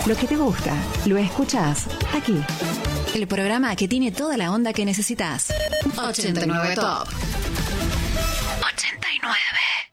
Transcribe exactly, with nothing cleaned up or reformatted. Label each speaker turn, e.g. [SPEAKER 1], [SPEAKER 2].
[SPEAKER 1] Lo que te gusta, lo escuchás aquí.
[SPEAKER 2] El programa que tiene toda la onda que necesitas. ochenta y nueve Top. ochenta y nueve.